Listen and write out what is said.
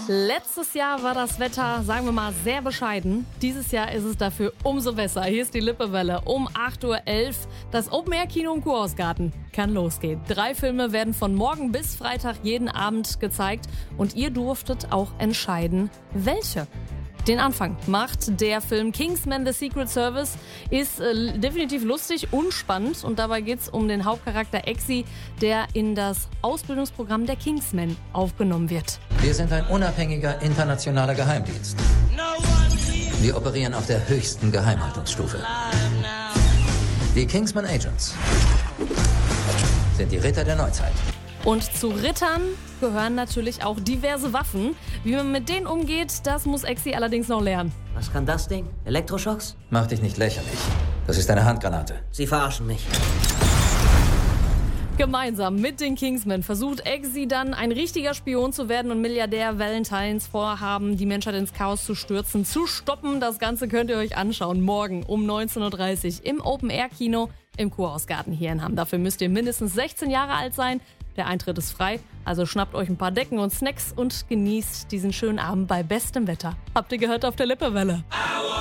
Letztes Jahr war das Wetter, sagen wir mal, sehr bescheiden. Dieses Jahr ist es dafür umso besser. Hier ist die Lippewelle um 8.11 Uhr. Das Open-Air-Kino im Kurhausgarten kann losgehen. 3 Filme werden von morgen bis Freitag jeden Abend gezeigt. Und ihr durftet auch entscheiden, welche. Den Anfang macht der Film Kingsman: The Secret Service. Ist definitiv lustig und spannend. Und dabei geht es um den Hauptcharakter Exi, der in das Ausbildungsprogramm der Kingsmen aufgenommen wird. Wir sind ein unabhängiger internationaler Geheimdienst. Wir operieren auf der höchsten Geheimhaltungsstufe. Die Kingsman Agents sind die Ritter der Neuzeit. Und zu Rittern gehören natürlich auch diverse Waffen. Wie man mit denen umgeht, das muss Exi allerdings noch lernen. Was kann das Ding? Elektroschocks? Mach dich nicht lächerlich. Das ist eine Handgranate. Sie verarschen mich. Gemeinsam mit den Kingsmen versucht Exi dann ein richtiger Spion zu werden und Milliardär Valentines Vorhaben, die Menschheit ins Chaos zu stürzen, zu stoppen. Das Ganze könnt ihr euch anschauen, morgen um 19.30 Uhr im Open-Air-Kino im Kurhausgarten hier in Hamm. Dafür müsst ihr mindestens 16 Jahre alt sein. Der Eintritt ist frei, also schnappt euch ein paar Decken und Snacks und genießt diesen schönen Abend bei bestem Wetter. Habt ihr gehört auf der Lippewelle?